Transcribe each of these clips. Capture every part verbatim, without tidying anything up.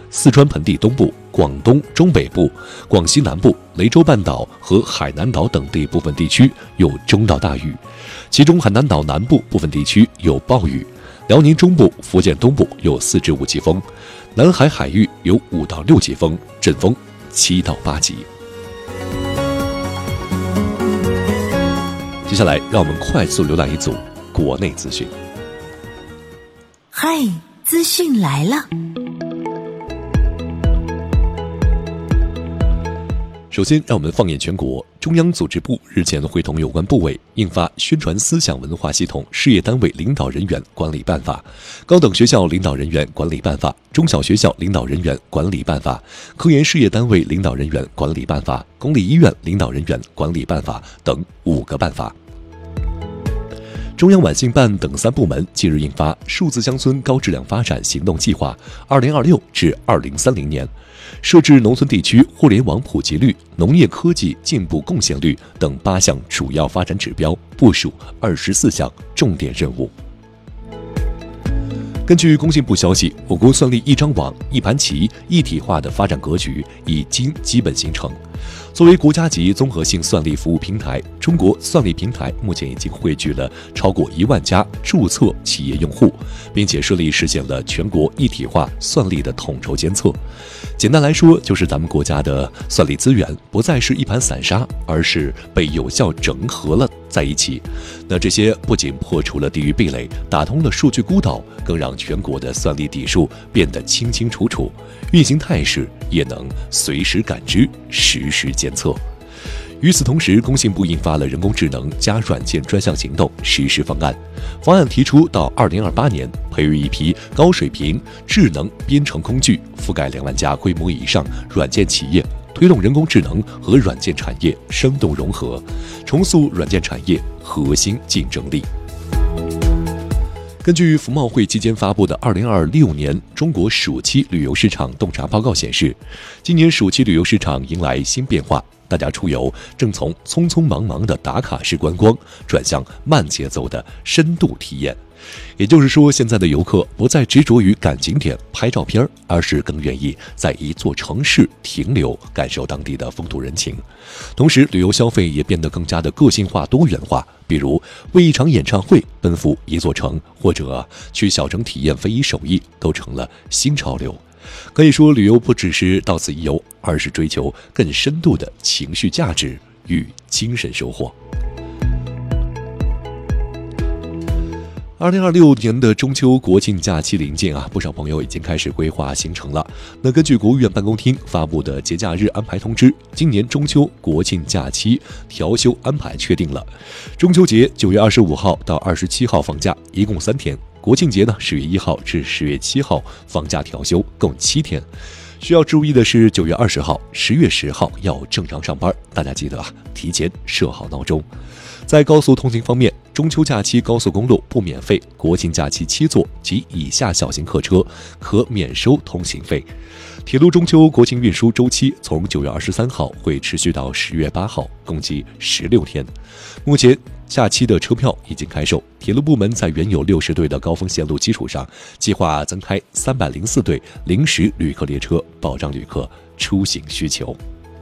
四川盆地东部、广东中北部、广西南部、雷州半岛和海南岛等地部分地区有中到大雨，其中海南岛南部部分地区有暴雨，辽宁中部、福建东部有四至五级风，南海海域有五到六级风，阵风七到八级。接下来，让我们快速浏览一组国内资讯。 嗨，资讯来了。 首先，让我们放眼全国。中央组织部日前会同有关部委印发《宣传思想文化系统事业单位领导人员管理办法》、《高等学校领导人员管理办法》、《中小学校领导人员管理办法》、《科研事业单位领导人员管理办法》、《公立医院领导人员管理办法》等五个办法。中央晚信办等三部门近日印发《数字乡村高质量发展行动计划（二零二六至二零三零年）》，设置农村地区互联网普及率、农业科技进步贡献率等八项主要发展指标，部署二十四项重点任务。根据工信部消息，我国算力一张网、一盘棋一体化的发展格局已经基本形成。作为国家级综合性算力服务平台，中国算力平台目前已经汇聚了超过一万家注册企业用户，并且顺利实现了全国一体化算力的统筹监测。简单来说，就是咱们国家的算力资源不再是一盘散沙，而是被有效整合了在一起。那这些不仅破除了地域壁垒，打通了数据孤岛，更让全国的算力底数变得清清楚楚，运行态势也能随时感知，实时监测。与此同时，工信部印发了人工智能加软件专项行动实施方案。方案提出，到二零二八年培育一批高水平智能编程工具，覆盖两万家规模以上软件企业，推动人工智能和软件产业生动融合，重塑软件产业核心竞争力。根据服贸会期间发布的二零二六年中国暑期旅游市场洞察报告显示，今年暑期旅游市场迎来新变化，大家出游正从匆匆忙忙的打卡式观光转向慢节奏的深度体验。也就是说，现在的游客不再执着于赶景点拍照片，而是更愿意在一座城市停留，感受当地的风土人情。同时，旅游消费也变得更加的个性化多元化，比如为一场演唱会奔赴一座城，或者去小城体验非遗手艺，都成了新潮流。可以说，旅游不只是到此一游，而是追求更深度的情绪价值与精神收获。二零二六年的中秋国庆假期临近啊，不少朋友已经开始规划行程了。那根据国务院办公厅发布的节假日安排通知，今年中秋国庆假期调休安排确定了。中秋节九月二十五号到二十七号放假，一共三天；国庆节呢，十月一号至十月七号放假调休，共七天。需要注意的是，九月二十号、十月十号要正常上班，大家记得啊，提前设好闹钟。在高速通行方面，中秋假期高速公路不免费，国庆假期七座及以下小型客车可免收通行费。铁路中秋国庆运输周期从九月二十三号会持续到十月八号，共计十六天。目前假期的车票已经开售，铁路部门在原有六十对的高峰线路基础上，计划增开三百零四对临时旅客列车，保障旅客出行需求。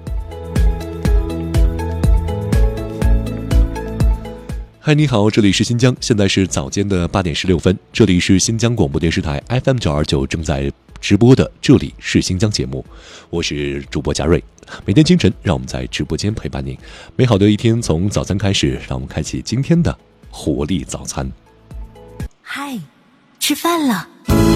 嗨，你好，这里是新疆，现在是早间的八点十六分，这里是新疆广播电视台 F M 九二九正在直播的，这里是新疆节目，我是主播佳瑞。每天清晨，让我们在直播间陪伴您。美好的一天从早餐开始，让我们开启今天的活力早餐。 嗨，吃饭了。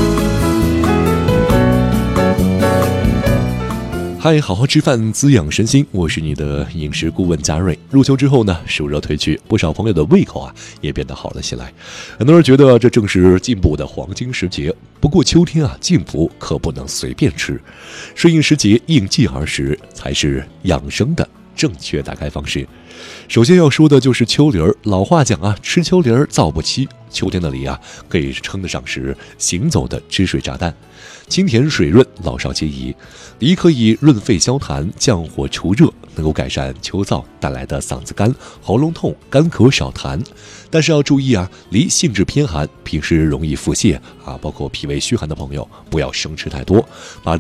嗨，好好吃饭，滋养身心。我是你的饮食顾问佳瑞。入秋之后呢，暑热退去，不少朋友的胃口啊也变得好了起来。很多人觉得这正是进补的黄金时节。不过秋天啊，进补可不能随便吃，顺应时节，应季而食，才是养生的正确打开方式。首先要说的就是秋梨儿。老话讲啊，吃秋梨儿造不期。秋天的梨啊，可以称得上是行走的汁水炸弹，清甜水润，老少皆宜。梨可以润肺消痰、降火除热，能够改善秋燥带来的嗓子干、喉咙痛、干咳少痰。但是要注意啊，梨性质偏寒，平时容易腹泻啊，包括脾胃虚寒的朋友不要生吃太多，把